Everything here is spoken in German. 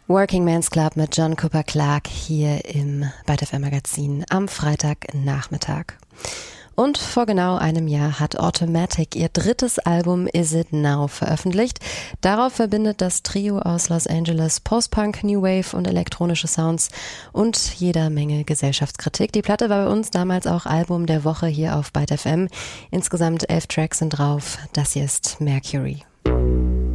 Working Man's Club mit John Cooper Clarke hier im Byte FM Magazin am Freitagnachmittag. Und vor genau einem Jahr hat Automatic ihr drittes Album Is It Now veröffentlicht. Darauf verbindet das Trio aus Los Angeles Post-Punk, New Wave und elektronische Sounds und jeder Menge Gesellschaftskritik. Die Platte war bei uns damals auch Album der Woche hier auf Byte FM. Insgesamt 11 Tracks sind drauf. Das hier ist Mercury.